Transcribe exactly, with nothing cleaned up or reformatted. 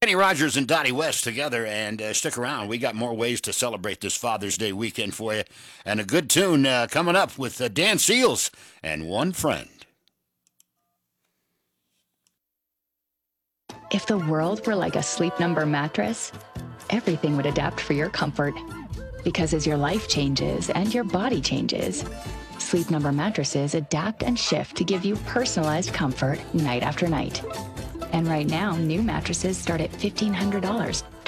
Kenny Rogers and Dottie West together, and uh, stick around. We got more ways to celebrate this Father's Day weekend for you, and a good tune uh, coming up with uh, Dan Seals and One Friend. If the world were like a Sleep Number mattress, everything would adapt for your comfort. Because as your life changes and your body changes, Sleep Number mattresses adapt and shift to give you personalized comfort night after night. And right now, new mattresses start at fifteen hundred dollars.